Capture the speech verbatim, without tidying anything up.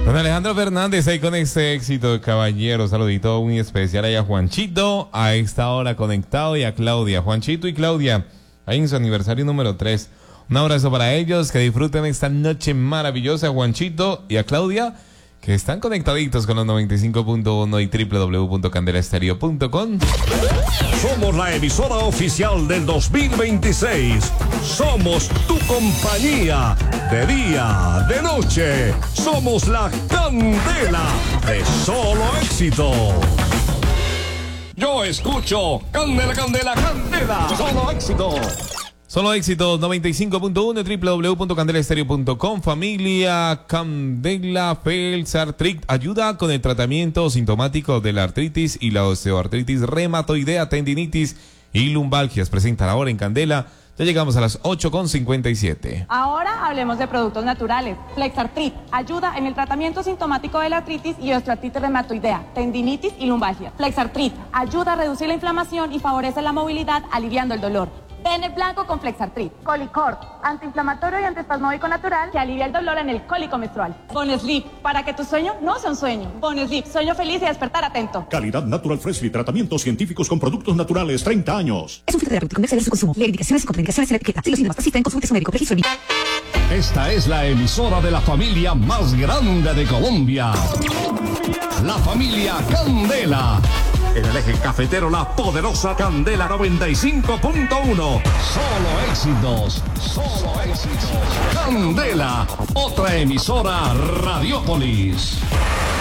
Don Alejandro Fernández ahí con este éxito, caballero. Saludito muy especial ahí a Juanchito, a esta hora conectado, y a Claudia. Juanchito y Claudia, ahí en su aniversario número tres. Un abrazo para ellos, que disfruten esta noche maravillosa. Juanchito y a Claudia, que están conectaditos con los noventa y cinco punto uno y doble u doble u doble u punto candela estéreo punto com. Somos la emisora oficial del dos mil veintiséis. Somos tu compañía de día, de noche. Somos la candela de Solo Éxito. Yo escucho Candela, Candela, Candela. Solo Éxito. Solo Éxitos noventa y cinco punto uno, doble u doble u doble u punto candela estéreo punto com. Familia Candela Felsartric ayuda con el tratamiento sintomático de la artritis y la osteoartritis reumatoidea, tendinitis y lumbalgias. Presenta ahora en Candela. Ya llegamos a las ocho con cincuenta y siete. Ahora hablemos de productos naturales. Flexartrit ayuda en el tratamiento sintomático de la artritis y osteoartritis reumatoidea, tendinitis y lumbalgia. Flexartrit ayuda a reducir la inflamación y favorece la movilidad, aliviando el dolor. Pene blanco con Flexartrit. Colicort, antiinflamatorio y antiespasmódico natural que alivia el dolor en el cólico menstrual. Bonesleep, para que tu sueño no sea un sueño. Bonesleep, sueño feliz y despertar atento. Calidad Natural Freshly, tratamientos científicos con productos naturales, treinta años. Es un fitoterapéutico comercial de su consumo. Lee indicaciones y contraindicaciones en la etiqueta. Si los síntomas persisten, consulte a su médico. Registro en... Esta es la emisora de la familia más grande de Colombia. La familia Candela. En el eje cafetero, la poderosa Candela noventa y cinco punto uno. Solo éxitos. Solo éxitos. Candela, otra emisora Radiopolis.